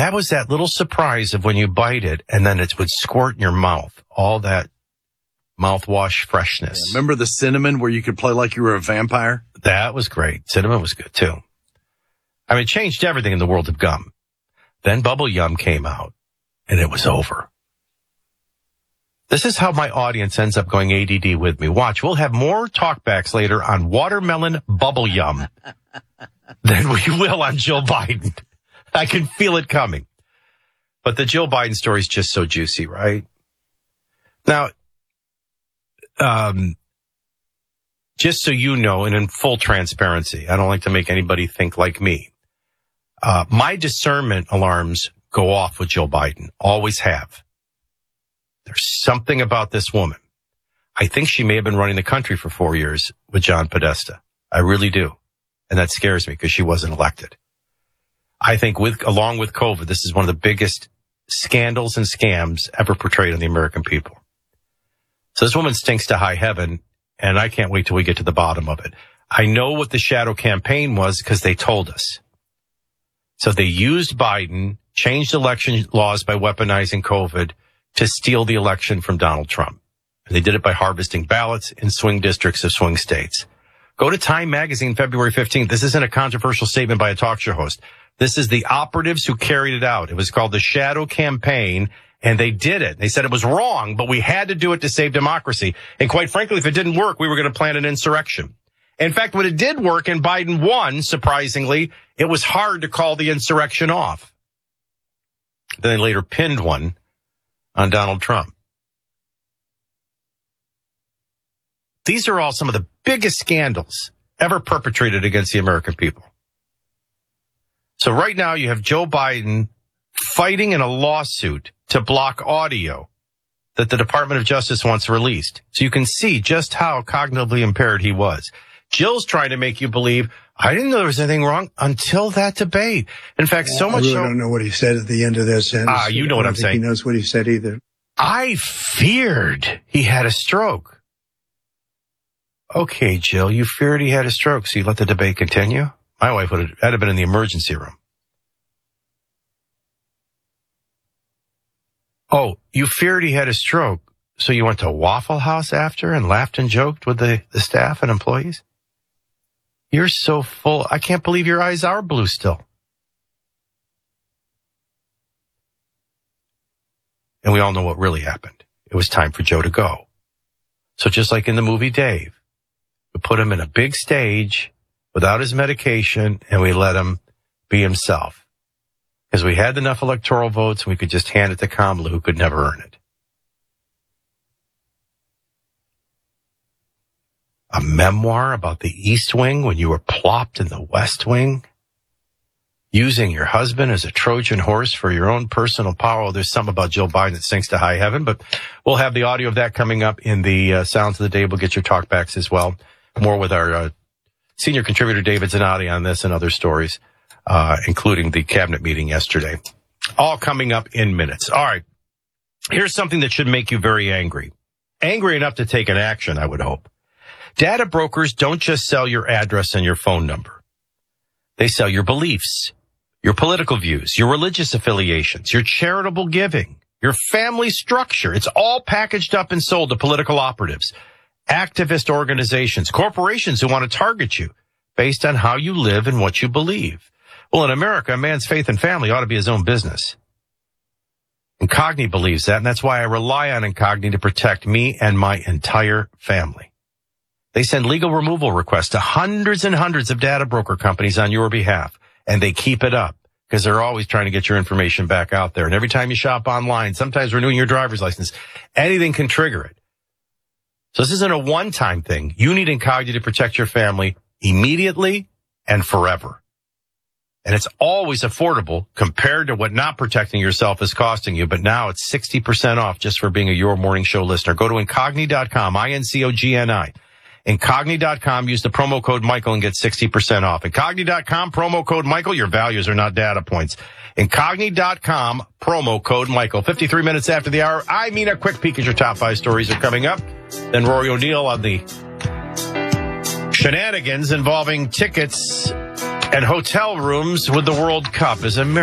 That was that little surprise of when you bite it and then it would squirt in your mouth. All that mouthwash freshness. Yeah, remember the cinnamon where you could play like you were a vampire? That was great. Cinnamon was good too. I mean, it changed everything in the world of gum. Then Bubble Yum came out and it was over. This is how my audience ends up going ADD with me. Watch, we'll have more talkbacks later on watermelon Bubble Yum than we will on Joe Biden. I can feel it coming. But the Joe Biden story is just so juicy, right? Now, just so you know, and in full transparency, I don't like to make anybody think like me. My discernment alarms go off with Joe Biden. Always have. There's something about this woman. I think she may have been running the country for 4 years with John Podesta. I really do. And that scares me because she wasn't elected. I think along with COVID, this is one of the biggest scandals and scams ever portrayed on the American people. So this woman stinks to high heaven, and I can't wait till we get to the bottom of it. I know what the shadow campaign was because they told us. So they used Biden, changed election laws by weaponizing COVID to steal the election from Donald Trump. And they did it by harvesting ballots in swing districts of swing states. Go to Time Magazine, February 15th. This isn't a controversial statement by a talk show host. This is the operatives who carried it out. It was called the shadow campaign, and they did it. They said it was wrong, but we had to do it to save democracy. And quite frankly, if it didn't work, we were going to plan an insurrection. In fact, when it did work and Biden won, surprisingly, it was hard to call the insurrection off. Then they later pinned one on Donald Trump. These are all some of the biggest scandals ever perpetrated against the American people. So right now you have Joe Biden fighting in a lawsuit to block audio that the Department of Justice wants released. So you can see just how cognitively impaired he was. Jill's trying to make you believe, I didn't know there was anything wrong until that debate. In fact, so much so. I don't know what he said at the end of that sentence. You know what I'm saying. He knows what he said either. I feared he had a stroke. Okay, Jill, you feared he had a stroke, so you let the debate continue? My wife would have been in the emergency room. Oh, you feared he had a stroke, so you went to Waffle House after and laughed and joked with the staff and employees? You're so full. I can't believe your eyes are blue still. And we all know what really happened. It was time for Joe to go. So just like in the movie Dave, we put him in a big stage without his medication and we let him be himself. Because we had enough electoral votes and we could just hand it to Kamala, who could never earn it. A memoir about the East Wing when you were plopped in the West Wing? Using your husband as a Trojan horse for your own personal power. There's something about Jill Biden that sinks to high heaven, but we'll have the audio of that coming up in the Sounds of the Day. We'll get your talkbacks as well. More with our senior contributor David Zanotti on this and other stories, including the cabinet meeting yesterday. All coming up in minutes. All right. Here's something that should make you very angry. Angry enough to take an action, I would hope. Data brokers don't just sell your address and your phone number. They sell your beliefs, your political views, your religious affiliations, your charitable giving, your family structure. It's all packaged up and sold to political operatives, activist organizations, corporations who want to target you based on how you live and what you believe. Well, in America, a man's faith and family ought to be his own business. Incogni believes that, and that's why I rely on Incogni to protect me and my entire family. They send legal removal requests to hundreds and hundreds of data broker companies on your behalf, and they keep it up because they're always trying to get your information back out there. And every time you shop online, sometimes renewing your driver's license, anything can trigger it. So this isn't a one-time thing. You need Incogni to protect your family immediately and forever. And it's always affordable compared to what not protecting yourself is costing you. But now it's 60% off just for being a Your Morning Show listener. Go to Incogni.com, INCOGNI. Incogni.com, use the promo code Michael and get 60% off. Incogni.com, promo code Michael. Your values are not data points. Incogni.com, promo code Michael. 53 minutes after the hour. I mean, a quick peek at your top 5 stories are coming up. Then Rory O'Neill on the shenanigans involving tickets and hotel rooms with the World Cup. Is America